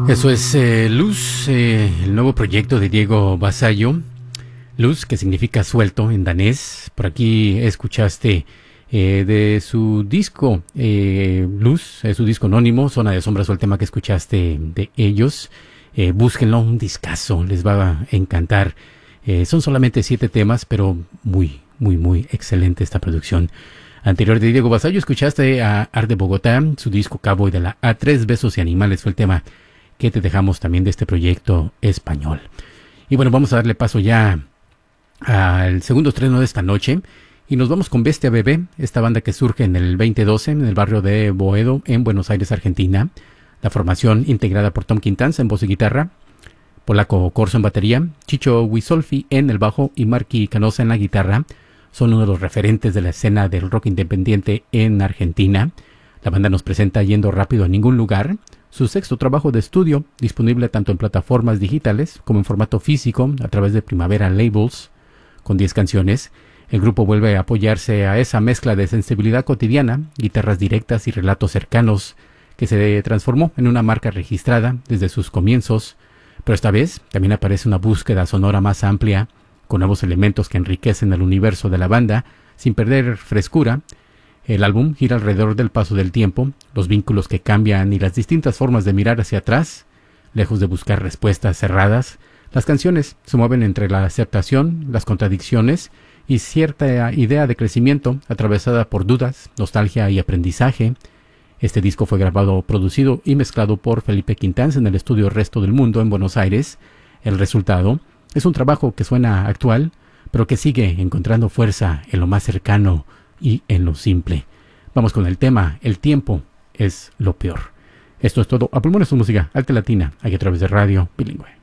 Eso es Luz, el nuevo proyecto de Diego Vasallo. Luz, que significa suelto en danés. Por aquí escuchaste de su disco Luz, su disco anónimo, Zona de Sombras, o el tema que escuchaste de ellos. Búsquenlo, un discazo, les va a encantar. Son solamente 7 temas, pero muy excelente esta producción. Anterior de Diego Vasallo escuchaste a Art de Bogotá, su disco Cowboy de la A3, Besos y Animales fue el tema que te dejamos también de este proyecto español. Y bueno, vamos a darle paso ya al segundo estreno de esta noche y nos vamos con Bestia Bebé, esta banda que surge en el 2012 en el barrio de Boedo, en Buenos Aires, Argentina. La formación integrada por Tom Quintanza en voz y guitarra, Polaco Corso en batería, Chicho Wisolfi en el bajo y Marky Canosa en la guitarra. Son uno de los referentes de la escena del rock independiente en Argentina. La banda nos presenta Yendo Rápido a Ningún Lugar, su sexto trabajo de estudio, disponible tanto en plataformas digitales como en formato físico a través de Primavera Labels. Con 10 canciones, el grupo vuelve a apoyarse a esa mezcla de sensibilidad cotidiana, guitarras directas y relatos cercanos que se transformó en una marca registrada desde sus comienzos, pero esta vez también aparece una búsqueda sonora más amplia, con nuevos elementos que enriquecen el universo de la banda sin perder frescura. El álbum gira alrededor del paso del tiempo, los vínculos que cambian y las distintas formas de mirar hacia atrás. Lejos de buscar respuestas cerradas, las canciones se mueven entre la aceptación, las contradicciones y cierta idea de crecimiento atravesada por dudas, nostalgia y aprendizaje. Este disco fue grabado, producido y mezclado por Felipe Quintanza en el estudio Resto del Mundo en Buenos Aires. El resultado es un trabajo que suena actual, pero que sigue encontrando fuerza en lo más cercano y en lo simple. Vamos con el tema El tiempo es lo peor. Esto es todo a pulmones, su música alta latina, aquí a través de Radio Bilingüe.